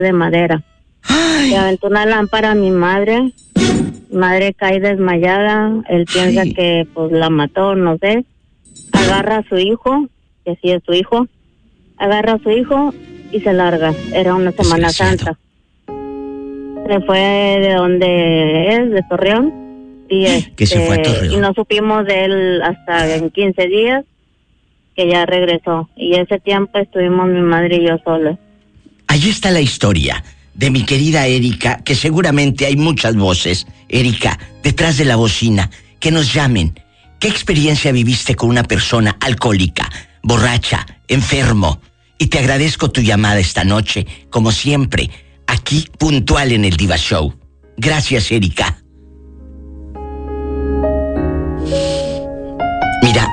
de madera. Ay. Le aventó una lámpara a mi madre. Mi madre cae desmayada. Él piensa que pues la mató, no sé. Agarra a su hijo, que sí es su hijo. Agarra a su hijo y se larga. Era una Semana Santa. Se fue de donde es, de Torreón. Que se fue a Torreón. Y no supimos de él hasta en 15 días que ya regresó. Y ese tiempo estuvimos mi madre y yo solos. Allí está la historia de mi querida Erika, que seguramente hay muchas voces, Erika, detrás de la bocina, que nos llamen. ¿Qué experiencia viviste con una persona alcohólica, borracha, enfermo? Y te agradezco tu llamada esta noche, como siempre, aquí puntual en el Diva Show. Gracias, Erika. Mira,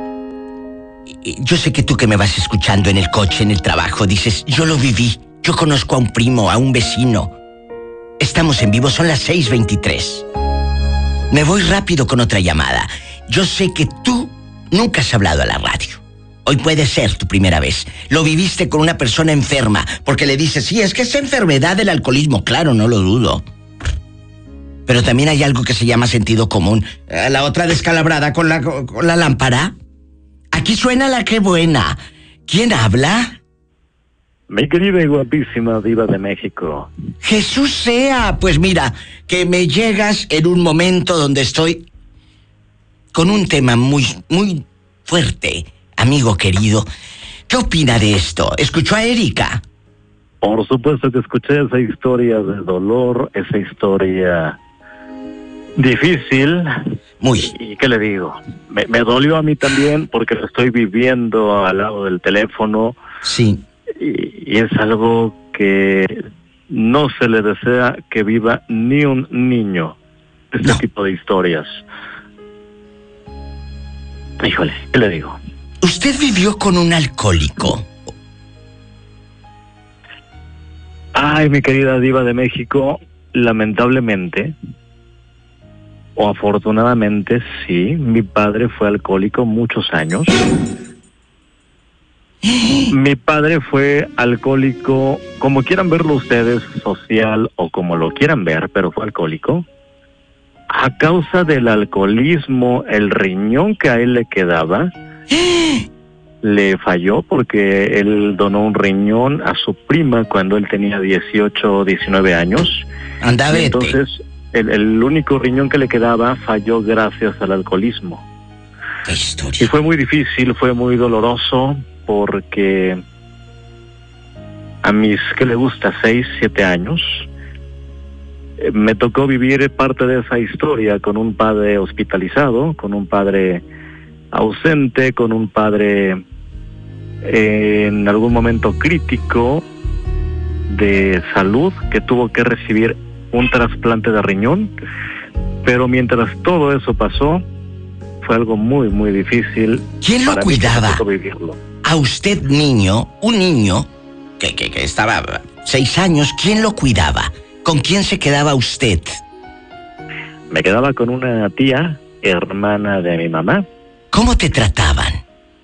yo sé que tú que me vas escuchando en el coche, en el trabajo, dices, yo lo viví, yo conozco a un primo, a un vecino. Estamos en vivo, son las 6:23. Me voy rápido con otra llamada. Yo sé que tú nunca has hablado a la radio. Hoy puede ser tu primera vez. Lo viviste con una persona enferma, porque le dices, sí, es que es enfermedad del alcoholismo. Claro, no lo dudo. Pero también hay algo que se llama sentido común. La otra descalabrada con la lámpara. Aquí suena la que buena. ¿Quién habla? Mi querida y guapísima Diva de México. Jesús sea. Pues mira, que me llegas en un momento donde estoy con un tema muy, muy fuerte. Amigo querido, ¿qué opina de esto? ¿Escuchó a Erika? Por supuesto que escuché esa historia de dolor, esa historia difícil. Muy. ¿Y qué le digo? Me dolió a mí también porque lo estoy viviendo al lado del teléfono. Sí. Y es algo que no se le desea que viva ni un niño. Este tipo de historias. Híjole, ¿qué le digo? ¿Usted vivió con un alcohólico? Ay, mi querida Diva de México, lamentablemente, o afortunadamente, sí, mi padre fue alcohólico muchos años. Mi padre fue alcohólico, como quieran verlo ustedes, social o como lo quieran ver, pero fue alcohólico. A causa del alcoholismo, el riñón que a él le quedaba le falló porque él donó un riñón a su prima cuando él tenía 18 o 19 años. Anda, vete. Entonces, el único riñón que le quedaba falló gracias al alcoholismo. ¡Qué historia! Y fue muy difícil, fue muy doloroso porque a mis, ¿qué le gusta? 6, 7 años, me tocó vivir parte de esa historia con un padre hospitalizado, con un padre ausente, con un padre en algún momento crítico de salud que tuvo que recibir un trasplante de riñón. Pero mientras todo eso pasó, fue algo muy, muy difícil. ¿Quién lo cuidaba? Vivirlo. A usted, niño, un niño que estaba 6 años, ¿quién lo cuidaba? ¿Con quién se quedaba usted? Me quedaba con una tía, hermana de mi mamá. ¿Cómo te trataban?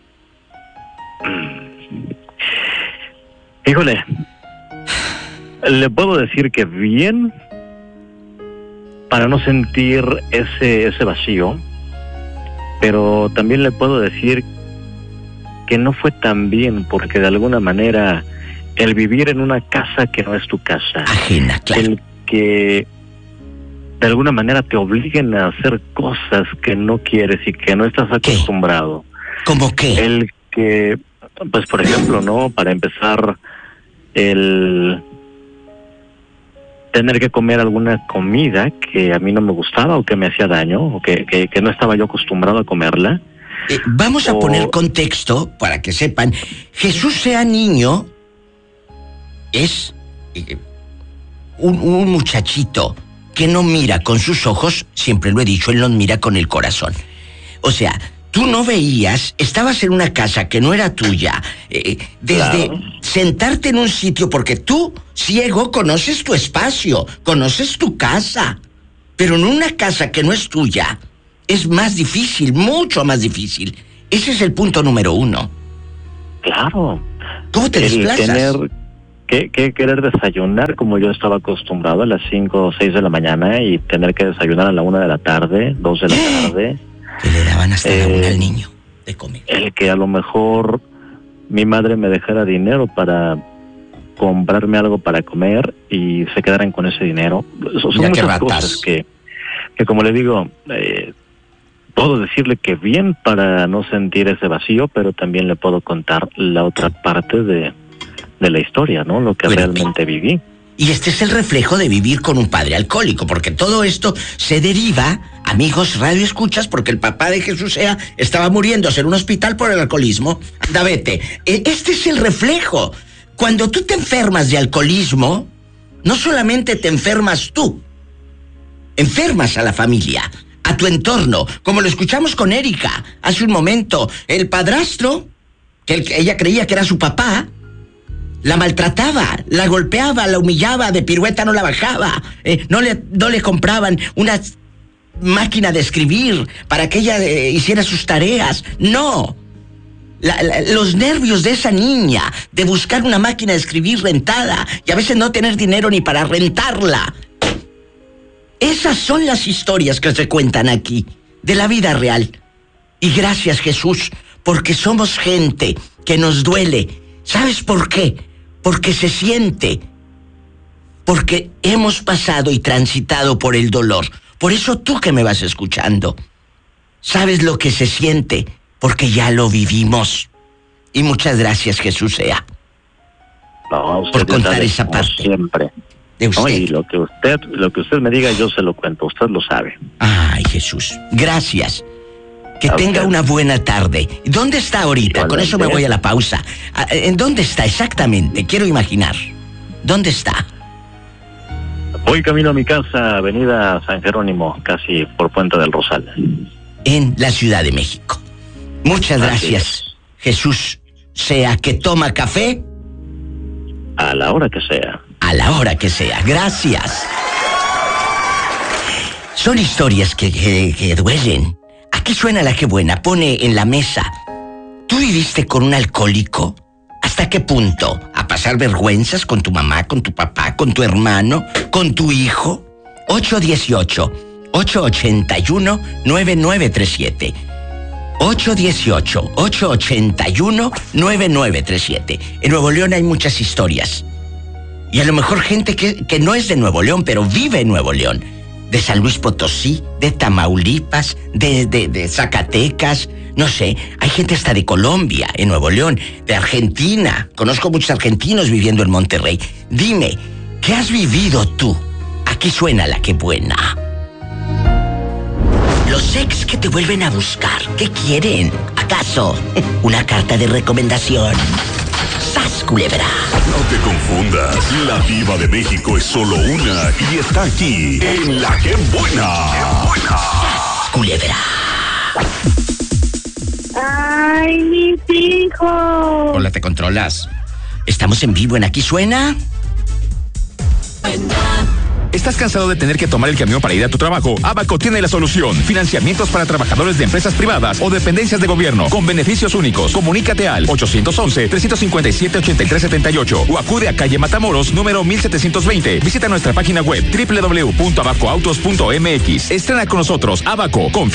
Híjole, le puedo decir que bien, para no sentir ese vacío, pero también le puedo decir que no fue tan bien, porque de alguna manera el vivir en una casa que no es tu casa, ajena, claro, el que de alguna manera te obliguen a hacer cosas que no quieres y que no estás acostumbrado. ¿Cómo qué? El que, pues por ejemplo, ¿no? Para empezar, el tener que comer alguna comida que a mí no me gustaba o que me hacía daño o que no estaba yo acostumbrado a comerla. Vamos a poner contexto para que sepan. Jesús sea niño es un muchachito que no mira con sus ojos, siempre lo he dicho, él los mira con el corazón. O sea, tú no veías, estabas en una casa que no era tuya, desde sentarte en un sitio, porque tú, ciego, conoces tu espacio, conoces tu casa, pero en una casa que no es tuya, es más difícil, mucho más difícil. Ese es el punto número 1. Claro. ¿Cómo te desplazas? que querer desayunar como yo estaba acostumbrado a las 5 o 6 de la mañana y tener que desayunar a la 1 de la tarde, 2 de la tarde. Que le daban hasta la 1 al niño de comer. El que a lo mejor mi madre me dejara dinero para comprarme algo para comer y se quedaran con ese dinero. Son muchas cosas que como le digo, puedo decirle que bien para no sentir ese vacío, pero también le puedo contar la otra parte de la historia, ¿no? Lo que realmente viví. Y este es el reflejo de vivir con un padre alcohólico, porque todo esto se deriva, amigos radioescuchas, porque el papá de Jesús Sea estaba muriéndose en un hospital por el alcoholismo. Anda, vete. Este es el reflejo. Cuando tú te enfermas de alcoholismo, no solamente te enfermas tú, enfermas a la familia, a tu entorno, como lo escuchamos con Erika hace un momento. El padrastro, que ella creía que era su papá, la maltrataba, la golpeaba, la humillaba, de pirueta no la bajaba, no le compraban una máquina de escribir para que ella hiciera sus tareas. No. Los nervios de esa niña de buscar una máquina de escribir rentada y a veces no tener dinero ni para rentarla. Esas son las historias que se cuentan aquí, de la vida real. Y gracias, Jesús, porque somos gente que nos duele. ¿Sabes por qué? Porque se siente. Porque hemos pasado y transitado por el dolor. Por eso tú que me vas escuchando, sabes lo que se siente, porque ya lo vivimos. Y muchas gracias, Jesús Sea, por contar esa parte. Siempre. De usted. No, y lo que usted me diga, yo se lo cuento, usted lo sabe. Ay, Jesús, gracias. Que tenga una buena tarde. ¿Dónde está ahorita? Igualmente. Con eso me voy a la pausa. ¿En dónde está exactamente? Quiero imaginar. ¿Dónde está? Voy camino a mi casa, avenida San Jerónimo, casi por Puente del Rosal. En la Ciudad de México. Muchas gracias, Jesús Sea, que toma café. A la hora que sea. A la hora que sea. Gracias. Son historias que duelen. Aquí suena La Qué Buena, pone en la mesa. ¿Tú viviste con un alcohólico? ¿Hasta qué punto? ¿A pasar vergüenzas con tu mamá, con tu papá, con tu hermano, con tu hijo? 818-881-9937. 818-881-9937. En Nuevo León hay muchas historias. Y a lo mejor gente que no es de Nuevo León, pero vive en Nuevo León. De San Luis Potosí, de Tamaulipas, de Zacatecas, no sé, hay gente hasta de Colombia, en Nuevo León, de Argentina. Conozco muchos argentinos viviendo en Monterrey. Dime, ¿qué has vivido tú? Aquí suena La Qué Buena. Los ex que te vuelven a buscar, ¿qué quieren? ¿Acaso una carta de recomendación? ¡Sas, culebra! No te confundas, la Diva de México es solo una y está aquí en La Qué Buena. ¡Sas, culebra! ¡Ay, mis hijos! Hola, ¿te controlas? Estamos en vivo en Aquí Suena. ¿Estás cansado de tener que tomar el camión para ir a tu trabajo? Abaco tiene la solución. Financiamientos para trabajadores de empresas privadas o dependencias de gobierno con beneficios únicos. Comunícate al 811-357-8378 o acude a calle Matamoros, número 1720. Visita nuestra página web www.abacoautos.mx. Estrena con nosotros Abaco. Confianza